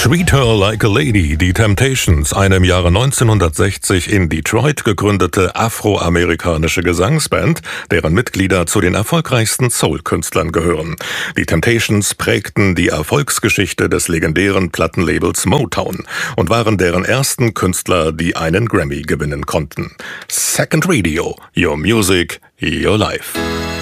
Treat Her Like a Lady, die Temptations, eine im Jahre 1960 in Detroit gegründete afroamerikanische Gesangsband, deren Mitglieder zu den erfolgreichsten Soul-Künstlern gehören. Die Temptations prägten die Erfolgsgeschichte des legendären Plattenlabels Motown und waren deren ersten Künstler, die einen Grammy gewinnen konnten. Second Radio, Your Music, Your Life.